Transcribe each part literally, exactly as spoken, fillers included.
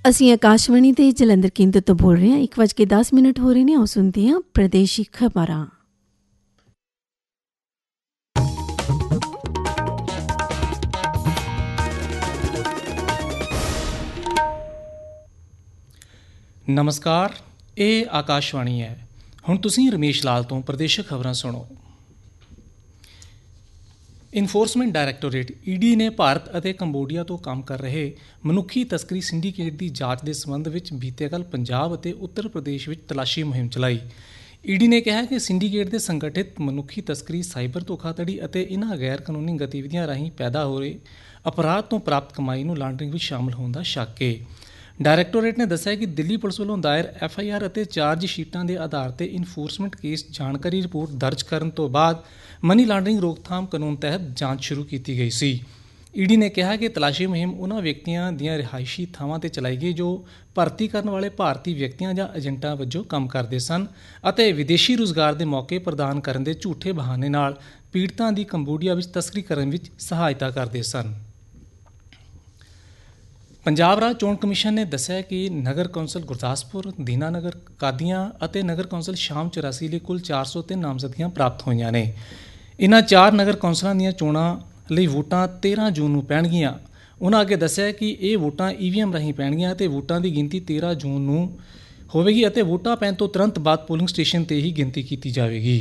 ਅਸੀਂ ਆਕਾਸ਼ਵਾਣੀ ਦੇ ਜਲੰਧਰ ਕੇਂਦਰ ਤੋਂ ਬੋਲ ਰਹੇ ਹਾਂ। ਇੱਕ ਵੱਜ ਕੇ ਦਸ ਮਿੰਟ ਹੋ ਰਹੇ ਨੇ। ਆਓ ਸੁਣਦੇ ਹਾਂ ਪ੍ਰਦੇਸ਼ੀ ਖਬਰਾਂ। ਨਮਸਕਾਰ, ਇਹ ਆਕਾਸ਼ਵਾਣੀ ਹੈ। ਹੁਣ ਤੁਸੀਂ ਰਮੇਸ਼ ਲਾਲ ਤੋਂ ਪ੍ਰਦੇਸ਼ਕ ਖਬਰਾਂ ਸੁਣੋ। ਇਨਫੋਰਸਮੈਂਟ ਡਾਇਰੈਕਟੋਰੇਟ ਈ ਡੀ ਨੇ ਭਾਰਤ ਅਤੇ ਕੰਬੋਡੀਆ ਤੋਂ ਕੰਮ ਕਰ ਰਹੇ ਮਨੁੱਖੀ ਤਸਕਰੀ ਸਿੰਡੀਕੇਟ ਦੀ ਜਾਂਚ ਦੇ ਸੰਬੰਧ ਵਿੱਚ ਬੀਤੇ ਕੱਲ੍ਹ ਪੰਜਾਬ ਅਤੇ ਉੱਤਰ ਪ੍ਰਦੇਸ਼ ਵਿੱਚ ਤਲਾਸ਼ੀ ਮੁਹਿੰਮ ਚਲਾਈ। ਈ ਡੀ ਨੇ ਕਿਹਾ ਕਿ ਸਿੰਡੀਕੇਟ ਦੇ ਸੰਗਠਿਤ ਮਨੁੱਖੀ ਤਸਕਰੀ, ਸਾਈਬਰ ਧੋਖਾਧੜੀ ਅਤੇ ਇਨ੍ਹਾਂ ਗੈਰ ਕਾਨੂੰਨੀ ਗਤੀਵਿਧੀਆਂ ਰਾਹੀਂ ਪੈਦਾ ਹੋ ਰਹੇ ਅਪਰਾਧ ਤੋਂ ਪ੍ਰਾਪਤ ਕਮਾਈ ਨੂੰ ਲਾਂਡਰਿੰਗ ਵਿੱਚ ਸ਼ਾਮਲ ਹੋਣ ਦਾ ਸ਼ੱਕ ਹੈ। ਡਾਇਰੈਕਟੋਰੇਟ ਨੇ ਦੱਸਿਆ ਕਿ ਦਿੱਲੀ ਪੁਲਿਸ ਵੱਲੋਂ ਦਾਇਰ ਐਫ ਆਈ ਆਰ ਅਤੇ ਚਾਰਜ ਸ਼ੀਟਾਂ ਦੇ ਆਧਾਰ ਤੇ ਇਨਫੋਰਸਮੈਂਟ ਕੇਸ ਜਾਣਕਾਰੀ ਰਿਪੋਰਟ ਦਰਜ ਕਰਨ ਤੋਂ ਬਾਅਦ ਮਨੀ ਲਾਂਡਰਿੰਗ ਰੋਕਥਾਮ ਕਾਨੂੰਨ ਤਹਿਤ ਜਾਂਚ ਸ਼ੁਰੂ ਕੀਤੀ ਗਈ ਸੀ। ਈ ਡੀ ਨੇ ਕਿਹਾ ਕਿ ਤਲਾਸ਼ੀ ਮੁਹਿੰਮ ਉਹਨਾਂ ਵਿਅਕਤੀਆਂ ਦੀਆਂ ਰਿਹਾਇਸ਼ੀ ਥਾਵਾਂ ਤੇ ਚਲਾਈ ਗਈ ਜੋ ਭਰਤੀ ਕਰਨ ਵਾਲੇ ਭਾਰਤੀ ਵਿਅਕਤੀਆਂ ਜਾਂ ਏਜੰਟਾਂ ਵਜੋਂ ਕੰਮ ਕਰਦੇ ਸਨ ਅਤੇ ਵਿਦੇਸ਼ੀ ਰੁਜ਼ਗਾਰ ਦੇ ਮੌਕੇ ਪ੍ਰਦਾਨ ਕਰਨ ਦੇ ਝੂਠੇ ਬਹਾਨੇ ਨਾਲ ਪੀੜਤਾਂ ਦੀ ਕੰਬੋਡੀਆ ਵਿੱਚ ਤਸਕਰੀ ਕਰਨ ਵਿੱਚ ਸਹਾਇਤਾ ਕਰਦੇ ਸਨ। ਪੰਜਾਬ ਰਾਜ ਚੋਣ ਕਮਿਸ਼ਨ ਨੇ ਦੱਸਿਆ ਕਿ ਨਗਰ ਕੌਂਸਲ ਗੁਰਦਾਸਪੁਰ, ਦੀਨਾਨਗਰ, ਕਾਦੀਆਂ ਅਤੇ ਨਗਰ ਕੌਂਸਲ ਸ਼ਾਮ ਚੁਰਾਸੀ ਲਈ ਕੁੱਲ ਚਾਰ ਸੌ ਤਿੰਨ ਨਾਮਜ਼ਦਗੀਆਂ ਪ੍ਰਾਪਤ ਹੋਈਆਂ ਨੇ। ਇਨ੍ਹਾਂ ਚਾਰ ਨਗਰ ਕੌਂਸਲਾਂ ਦੀਆਂ ਚੋਣਾਂ ਲਈ ਵੋਟਾਂ ਤੇਰ੍ਹਾਂ ਜੂਨ ਨੂੰ ਪੈਣਗੀਆਂ। ਉਨ੍ਹਾਂ ਅੱਗੇ ਦੱਸਿਆ ਕਿ ਇਹ ਵੋਟਾਂ ਈ ਵੀ ਐਮ ਰਾਹੀਂ ਪੈਣਗੀਆਂ ਅਤੇ ਵੋਟਾਂ ਦੀ ਗਿਣਤੀ ਤੇਰ੍ਹਾਂ ਜੂਨ ਨੂੰ ਹੋਵੇਗੀ ਅਤੇ ਵੋਟਾਂ ਪੈਣ ਤੋਂ ਤੁਰੰਤ ਬਾਅਦ ਪੋਲਿੰਗ ਸਟੇਸ਼ਨ ਤੇ ਹੀ ਗਿਣਤੀ ਕੀਤੀ ਜਾਵੇਗੀ।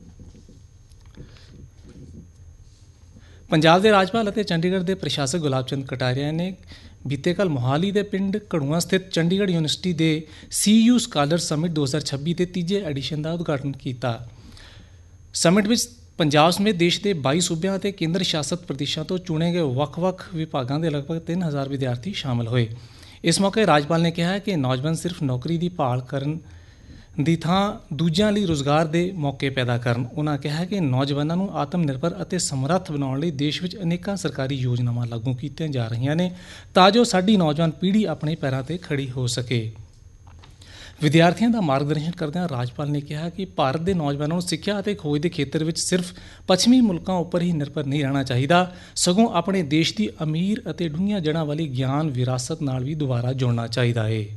ਪੰਜਾਬ ਦੇ ਰਾਜਪਾਲ ਅਤੇ ਚੰਡੀਗੜ੍ਹ ਦੇ ਪ੍ਰਸ਼ਾਸਕ ਗੁਲਾਬ ਚੰਦ ਕਟਾਰੀਆ ਨੇ ਬੀਤੇ ਕੱਲ੍ਹ ਮੋਹਾਲੀ ਦੇ ਪਿੰਡ ਘੜੂਆਂ ਸਥਿਤ ਚੰਡੀਗੜ੍ਹ ਯੂਨੀਵਰਸਿਟੀ ਦੇ ਸੀ ਯੂ ਸਕਾਲਰ ਸਮਿਟ ਦੋ ਹਜ਼ਾਰ ਛੱਬੀ ਦੇ ਤੀਜੇ ਐਡੀਸ਼ਨ ਦਾ ਉਦਘਾਟਨ ਕੀਤਾ। ਸਮਿਟ ਵਿੱਚ ਪੰਜਾਬ ਸਮੇਤ ਦੇਸ਼ ਦੇ ਬਾਈ ਸੂਬਿਆਂ ਅਤੇ ਕੇਂਦਰ ਸ਼ਾਸਤ ਪ੍ਰਦੇਸ਼ਾਂ ਤੋਂ ਚੁਣੇ ਗਏ ਵੱਖ-ਵੱਖ ਵਿਭਾਗਾਂ ਦੇ ਲਗਭਗ ਤਿੰਨ ਹਜ਼ਾਰ ਵਿਦਿਆਰਥੀ ਸ਼ਾਮਲ ਹੋਏ। ਇਸ ਮੌਕੇ ਰਾਜਪਾਲ ਨੇ ਕਿਹਾ ਕਿ ਨੌਜਵਾਨ ਸਿਰਫ ਨੌਕਰੀ ਦੀ ਭਾਲ ਕਰਨ ਦੀ ਥਾਂ ਦੂਜਿਆਂ ਲਈ ਰੁਜ਼ਗਾਰ ਦੇ ਮੌਕੇ ਪੈਦਾ ਕਰਨ। ਉਨ੍ਹਾਂ ਕਿਹਾ ਕਿ ਨੌਜਵਾਨਾਂ ਨੂੰ ਆਤਮ ਨਿਰਭਰ ਅਤੇ ਸਮਰੱਥ ਬਣਾਉਣ ਲਈ ਦੇਸ਼ ਵਿੱਚ ਅਨੇਕਾਂ ਸਰਕਾਰੀ ਯੋਜਨਾਵਾਂ ਲਾਗੂ ਕੀਤੀਆਂ ਜਾ ਰਹੀਆਂ ਨੇ ਤਾਂ ਜੋ ਸਾਡੀ ਨੌਜਵਾਨ ਪੀੜ੍ਹੀ ਆਪਣੇ ਪੈਰਾਂ ਤੇ ਖੜੀ ਹੋ ਸਕੇ। ਵਿਦਿਆਰਥੀਆਂ ਦਾ ਮਾਰਗਦਰਸ਼ਨ ਕਰਦਿਆਂ ਰਾਜਪਾਲ ਨੇ ਕਿਹਾ ਕਿ ਭਾਰਤ ਦੇ ਨੌਜਵਾਨਾਂ ਨੂੰ ਸਿੱਖਿਆ ਅਤੇ ਖੋਜ ਦੇ ਖੇਤਰ ਵਿੱਚ ਸਿਰਫ ਪੱਛਮੀ ਮੁਲਕਾਂ ਉੱਪਰ ਹੀ ਨਿਰਭਰ ਨਹੀਂ ਰਹਿਣਾ ਚਾਹੀਦਾ, ਸਗੋਂ ਆਪਣੇ ਦੇਸ਼ ਦੀ ਅਮੀਰ ਅਤੇ ਡੂੰਘੀਆਂ ਜੜ੍ਹਾਂ ਵਾਲੀ ਗਿਆਨ ਵਿਰਾਸਤ ਨਾਲ ਵੀ ਦੁਬਾਰਾ ਜੁੜਨਾ ਚਾਹੀਦਾ ਹੈ।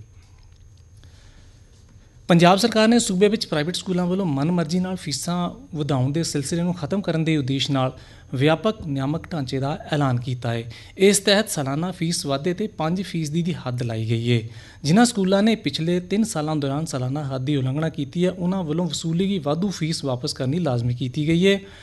ਪੰਜਾਬ ਸਰਕਾਰ ਨੇ ਸੂਬੇ ਵਿੱਚ ਪ੍ਰਾਈਵੇਟ ਸਕੂਲਾਂ ਵੱਲੋਂ ਮਨਮਰਜ਼ੀ ਨਾਲ ਫੀਸਾਂ ਵਧਾਉਣ ਦੇ ਸਿਲਸਿਲੇ ਨੂੰ ਖਤਮ ਕਰਨ ਦੇ ਉਦੇਸ਼ ਨਾਲ ਵਿਆਪਕ ਨਿਆਮਕ ਢਾਂਚੇ ਦਾ ਐਲਾਨ ਕੀਤਾ ਹੈ। ਇਸ ਤਹਿਤ ਸਾਲਾਨਾ ਫੀਸ ਵਾਧੇ ਤੇ ਪੰਜ ਫੀਸਦੀ ਦੀ ਹੱਦ ਲਾਈ ਗਈ ਹੈ। ਜਿਨ੍ਹਾਂ ਸਕੂਲਾਂ ਨੇ ਪਿਛਲੇ ਤਿੰਨ ਸਾਲਾਂ ਦੌਰਾਨ ਸਾਲਾਨਾ ਹੱਦ ਦੀ ਉਲੰਘਣਾ ਕੀਤੀ ਹੈ, ਉਹਨਾਂ ਵੱਲੋਂ ਵਸੂਲੀ ਗਈ ਵਾਧੂ ਫੀਸ ਵਾਪਸ ਕਰਨੀ ਲਾਜ਼ਮੀ ਕੀਤੀ ਗਈ ਹੈ।